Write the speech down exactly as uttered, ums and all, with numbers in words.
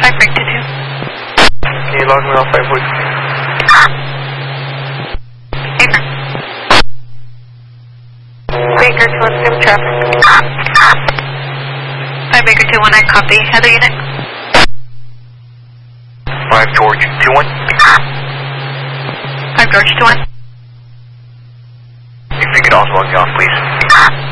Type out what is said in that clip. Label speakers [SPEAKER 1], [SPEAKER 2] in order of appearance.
[SPEAKER 1] five break to two.
[SPEAKER 2] Can you log me off five please?
[SPEAKER 1] Baker to one, sim traffic. five Baker to one, I copy. Other unit.
[SPEAKER 2] five George two one.
[SPEAKER 1] five George to one.
[SPEAKER 2] If you could also log me off please.